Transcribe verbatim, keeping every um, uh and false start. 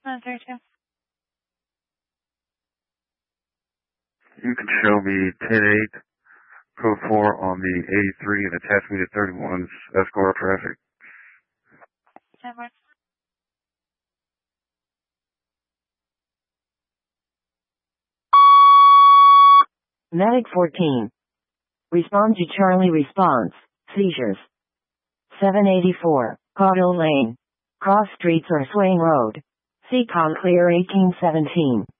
one thirty-two. You can show me ten eight, code four on the eighty-three and attach me to thirty-one's escort traffic. ten more. Medic fourteen. Respond to Charlie response. Seizures. seven eighty-four, Caudle Lane. Cross streets or Swain Road. Seacon clear eighteen seventeen.